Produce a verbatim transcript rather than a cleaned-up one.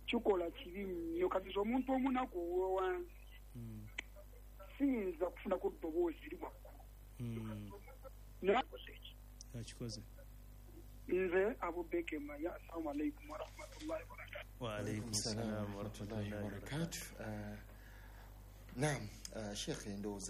kikola kibi nnyo kati omuntu omunaku owansi siyinza kufuna ku ddoboozi liri waggulu akikoze nze Abubeke Maya. Assalamu alaikum warahmatullahi wabarakatuh. Wa alaikum salaam warahmatullahi wabarakatuh. Naam, Sheikh, ndoza